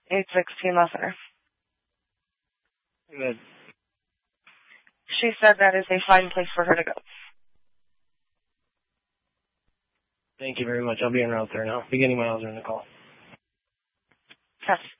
816 Lesser. Good. She said that is a fine place for her to go. Thank you very much. I'll be en route there now. Beginning my hours in the call. Yes.